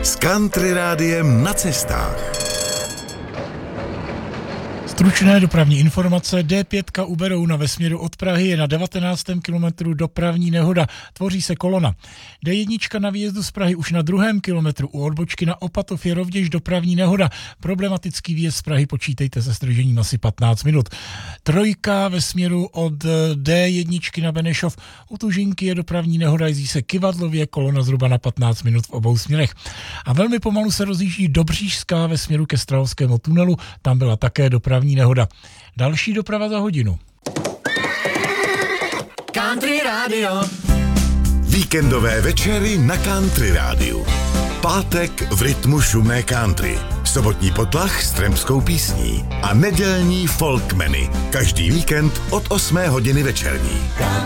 s Country Rádiem na cestách. Stručné dopravní informace. D5 u Berouna ve směru od Prahy je na 19. kilometru dopravní nehoda. Tvoří se kolona. D1 na výjezdu z Prahy už na 2. kilometru u odbočky na Opatov je rovněž dopravní nehoda. Problematický výjezd z Prahy počítejte se zdržením asi 15 minut. 3 ve směru od D1 na Benešov u Tužinky je dopravní nehoda, jezdí se Kyvadlově, kolona zhruba na 15 minut v obou směrech. A velmi pomalu se rozjíždí Dobřížská ve směru ke Strahovskému tunelu, tam byla také dopravní nehoda. Další doprava za hodinu. Country Radio. Víkendové večery na Country Rádiu. Pátek v rytmu šumné country. Sobotní potlach s trampskou písní. A nedělní folkmeny. Každý víkend od 8 hodiny večerní.